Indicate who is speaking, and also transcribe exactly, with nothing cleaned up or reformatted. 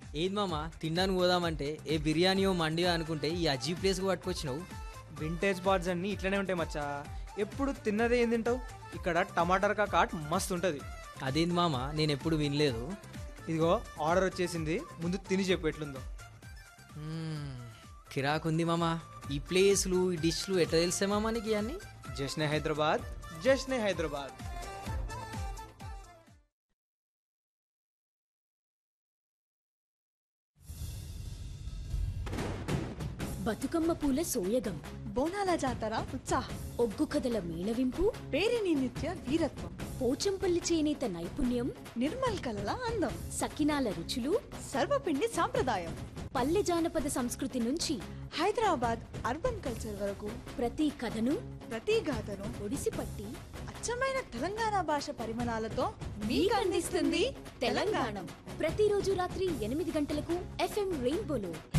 Speaker 1: ఏది మామ తినడానికి పోదామంటే ఏ బిర్యానీయో మండియో అనుకుంటే ఈ అజీ ప్లేస్కి పట్టుకొచ్చినావు.
Speaker 2: వింటేజ్ బార్స్ అన్నీ ఇట్లనే ఉంటాయి మచ్చా. ఎప్పుడు తిన్నదే ఏం తింటావు? ఇక్కడ టమాటర్ కాట్ మస్తు ఉంటుంది.
Speaker 1: అదేంది మామ నేను ఎప్పుడు వినలేదు.
Speaker 2: ఇదిగో ఆర్డర్ వచ్చేసింది, ముందు తిని చెప్పు ఎట్లుందో.
Speaker 1: మ్మ్, కిరాకుంది మామ. ఈ ప్లేస్లు ఈ డిష్లు ఎట్లా తెలిసే మామ నీకు ఇవన్నీ?
Speaker 2: జశ్నే హైదరాబాద్, జశ్నే హైదరాబాద్.
Speaker 3: బతుకమ్మ పూల సోయగం,
Speaker 4: బోనాల జాతర ఉత్సాహం,
Speaker 3: ఒగ్గు కథల మేళవింపు,
Speaker 4: పేరిని నిత్య వీరత్వం,
Speaker 3: పోచంపల్లి చేనేత నైపుణ్యం,
Speaker 4: నిర్మల్ కలల అందం,
Speaker 3: సకినాల రుచులు,
Speaker 4: సర్వపిండి సాంప్రదాయం,
Speaker 3: పల్లె జానపద సంస్కృతి నుంచి
Speaker 4: హైదరాబాద్ అర్బన్ కల్చర్ వరకు
Speaker 3: ప్రతి కథను
Speaker 4: ప్రతి గాథను
Speaker 3: ఒడిసిపట్టి
Speaker 4: అచ్చమైన తెలంగాణ భాష పరిమాణాలతో
Speaker 3: మీకు అందిస్తుంది తెలంగాణ. ప్రతిరోజు రాత్రి ఎనిమిది గంటలకు ఎఫ్ఎం రెయిన్బోలో.